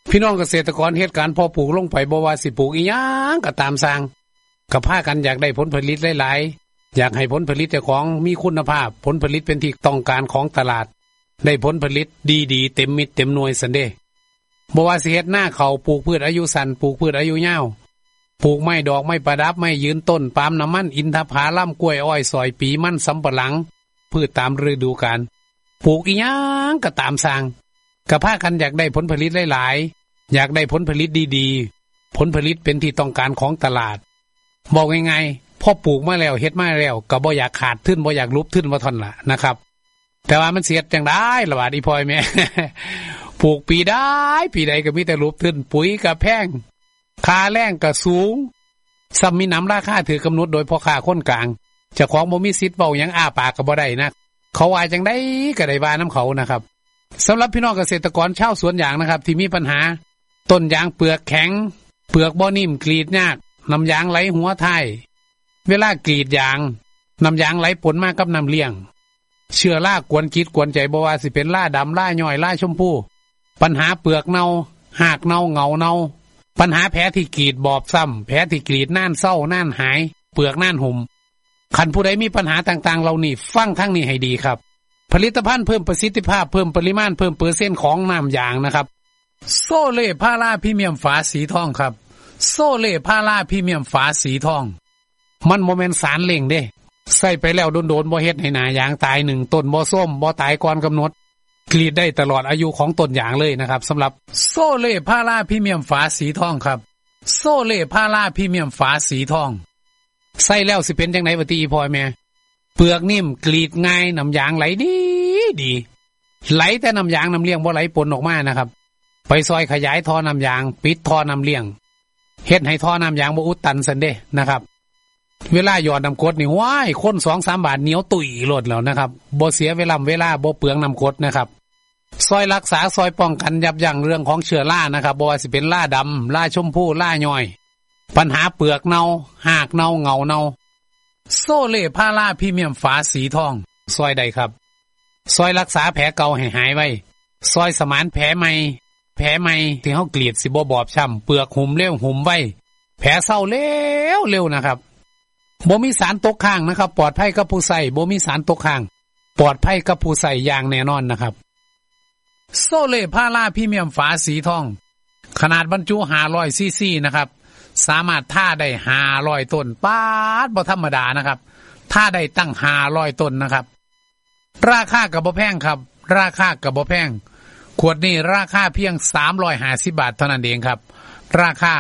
พี่น้องเกษตรกรเฮ็ดการเพาะปลูกลงไปบ่ว่าสิปลูกอีหยังก็ตามสร้างก็พากันอยากได้ผลผลิตหลายๆอยากให้ผลผลิตเจ้าของมีคุณภาพผลผลิตเป็นที่ต้องการของตลาดได้ผลผลิตดีๆเต็มมิตรเต็มหน่วยซั่นเด้บ่ว่าสิเฮ็ดหน้าข้าวปลูกพืชอายุสั้นปลูกพืชอายุยาวปลูกไม้ดอกไม้ประดับไม้ยืนต้นปาล์มน้ำมันอินทผลัมกล้วยอ้อยสอยปีมันสำปะหลังพืชตามฤดูกาลปลูกอีหยังก็ตามสร้างก็พากันอยากได้ผลผลิตหลายๆอยากได้ผลผลิตดีๆผลผลิตเป็นที่ต้องการของตลาดบอกง่ายๆพอปลูกมาแล้วเฮ็ดมาแล้วก็บ่อยากขาดทุนบ่อยากลุบทุนว่าท่อนล่ะนะครับแต่ว่ามันเสียจังได้ล่ะบาดอีพ่อยแม่ ปลูกปีใดก็มีแต่ลุบทุนปุ๋ยก็แพงค่าแรงก็สูงซ้ำมีน้ำราคาถือกำหนดโดยพ่อค้าคนกลางเจ้าของบ่มีสิทธิ์เว้าหยังอ้าปากก็บ่ได้นะเขาว่าจังได๋ก็ได้ว่านํเขานะครับสำหรับพี่น้องเกษตรกรชาวสวนยางนะครับที่มีปัญหาต้นยางเปลือกแข็งเปลือกบ่นิ่มกรีดยากน้ำยางไหลหัวท้ายเวลากรีดยางน้ำยางไหลปนมากับน้ำเลี้ยงเชื้อรากวนจิตกวนใจบ่ว่าสิเป็นล่าดำล่าย่อยล่าชมพูปัญหาเปลือกเน่าหากเน่าเงาเน่าปัญหาแผลที่กรีดบอบซ้ำแผลที่กรีดน่านเศร้าน่านหายเปลือกน่านหุ่มคันผู้ใดมีปัญหาต่างๆเหล่านี้ฟังทั้งนี้ให้ดีครับผลิตภัณฑ์เพิ่มประสิทธิภาพเพิ่มปริมาณเพิ่มเปอร์เซ็นต์ของน้ำยางนะครับโซเล่พาราพรีเมียมฝาสีทองครับโซเล่พาราพรีเมียมฝาสีทองมันโมเมนต์สารเล่งเด้ใส่ไปแล้วโดนๆบ่เฮ็ดให้หน้ายางตาย1ต้นบ่ส้มบ่ตายก่อนกำหนดกรีดได้ตลอดอายุของต้นยางเลยนะครับสำหรับโซเล่พาราพรีเมียมฝาสีทองครับโซเล่พาราพรีเมียมฝาสีทองใส่แล้วสิเป็นจังได๋บ่ติอีพ่อแม่เปลือกนิ่มกรีดง่ายน้ำยางไหลดีไหลแต่น้ำยางน้ำเลี้ยงบ่ไหลปนออกมานะครับไปซอยขยายท่อน้ำยางปิดท่อน้ำเลี้ยงเฮ็ดให้ท่อน้ำยางบ่อุดตันซั่นเด้นะครับเวลาหยอดน้ำกรดนี่ว้ายคน 2-3 บาทเหนียวตุ๋ยโลดแล้วนะครับบ่เสียเวลาบ่เปลืองน้ำกรดนะครับซอยรักษาซอยป้องกันยับยั้งเรื่องของเชื้อรานะครับบ่ว่าสิเป็นราดำราชมพูราย่อยปัญหาเปลือกเน่าหากเน่าเงาเน่าโซเล่พาราพรีเมียมฝาสีทองซอยใดครับซอยรักษาแผลเก่าให้หายไว้ซอยสมานแผลใหม่ที่เฮากรีดสิบ่บอบช้ำเปลือกหุ่มเร็วหุ่มไว้แผลเศร้าเร็วนะครับบ่มีสารตกค้างนะครับปลอดภัยกับผู้ใส่บ่มีสารตกค้างปลอดภัยกับผู้ใส่อย่างแน่นอนนะครับโซเล่พาราพรีเมียมฝาสีทองขนาดบรรจุ500ซีซีนะครับสามารถท่าได้500ต้นป๊าดบ่ธรรมดานะครับท่าได้ตั้ง500ต้นนะครับราคาก็บ่แพงครับราคาก็บ่แพงขวดนี้ราคาเพียง350 บาทเท่านั้นเองครับราคา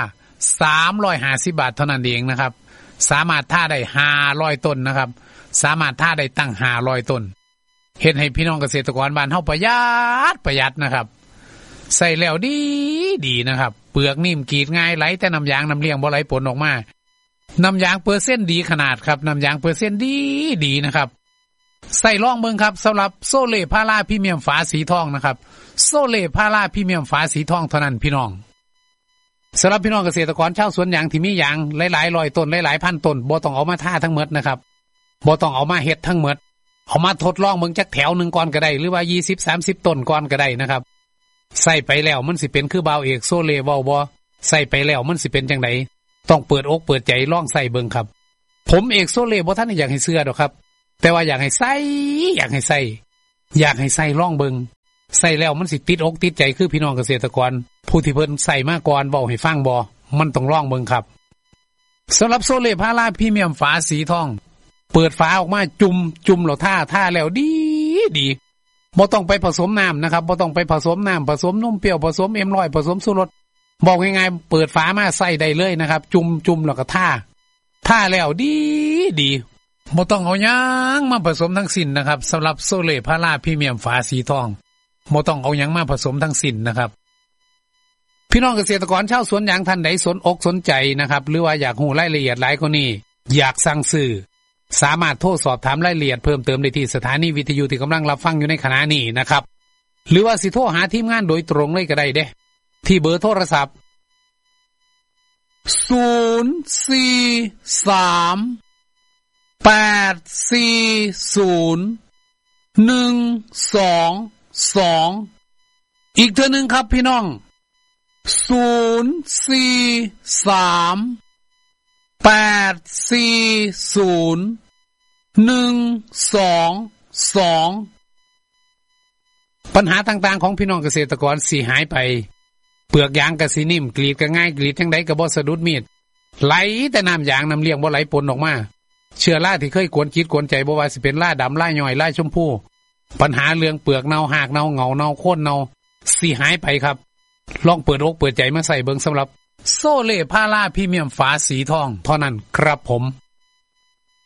350 บาทเท่านั้นเองนะครับสามารถท่าได้500ต้นนะครับสามารถท่าได้ตั้ง500ต้นเฮ็ดให้พี่น้องเกษตรกรบ้านเฮาประหยัดนะครับใส่แล้วดีนะครับเปลือกนิ่มกรีดง่ายไหลแต่น้ำยางน้ำเลี้ยงบ่ไหลปนออกมาน้ำยางเปอร์เซ็นต์ดีขนาดครับน้ำยางเปอร์เซ็นต์ดีนะครับใส่ลองเบิ่งครับสำหรับโซเล่พาราพรีเมียมฝาสีทองนะครับโซเล่พาราพรีเมียมฝาสีทองเท่านั้นพี่น้องสำหรับพี่น้องเกษตรกรชาวสวนยางที่มียางหลายๆร้อยต้นหลายๆพันต้นบ่ต้องเอามาท่าทั้งหมดนะครับบ่ต้องเอามาเฮ็ดทั้งหมดเอามาทดลองเบิ่งจักแถวนึงก่อนก็ได้หรือว่า 20-30 ต้นก่อนก็ได้นะครับใส่ไปแล้วมันสิเป็นคือบ่าวเอกโซเล่เว้าบ่ใส่ไปแล้วมันสิเป็นจังได๋ต้องเปิดอกเปิดใจลองใส่เบิ่งครับผมเอกโซเล่บ่ทันอยากให้เชื่อดอกครับแต่ว่าอยากให้ใส่ลองเบิ่งใส่แล้วมันสิติดอกติดใจคือพี่น้องเกษตรกรผู้ที่เพิ่นใส่มาก่อนเว้าให้ฟังบ่มันต้องลองเบิ่งครับสำหรับโซเล่พาราพรีเมียมฝาสีทองเปิดฝาออกมาจุ่มแล้วท่าแล้วดีบ่ต้องไปผสมน้ำนะครับบ่ต้องไปผสมน้ำผสมนมเปรี้ยวผสมM100ผสมชูรสบอกง่ายๆเปิดฝามาใส่ได้เลยนะครับจุ่มแล้วก็ท่าแล้วดีบ่ต้องเอาหยังมาผสมทั้งสิ้นนะครับสำหรับโซเล่พาราพรีเมียมฝาสีทองบ่ต้องเอาหยังมาผสมทั้งสิ้นนะครับพี่น้องเกษตรกรชาวสวนยางท่านใดสนอกสนใจนะครับหรือว่าอยากรู้รายละเอียดหลายกว่านี้อยากสั่งซื้อสามารถโทรสอบถามรายละเอียดเพิ่มเติมได้ที่สถานีวิทยุที่กำลังรับฟังอยู่ในขณะนี้นะครับหรือว่าสิโทรหาทีมงานโดยตรงเลยก็ได้เด้ที่เบอร์โทรศัพท์043-840-122อีกเทื่อนึงครับพี่น้องปัญหาต่างๆของพี่น้องเกษตรกรสิหายไปเปลือกยางก็สินิ่มกรีดก็ง่ายกรีดจังไดก็บ่สะดุดมีดไหลแต่น้ำยางน้ำเลี้ยงบ่ไหลปนออกมาเชื้อราที่เคยกวนจิตกวนใจบ่ว่าสิเป็นราดำราย่อยราชมพูปัญหาเรื่องเปลือกเน่าหากเน่าเหงาเน่าโค่นเน่าสิหายไปครับลองเปิดอกเปิดใจมาใส่เบิ่งสำหรับโซเล่พาราพรีเมียมฝาสีทองเท่านั้นครับผม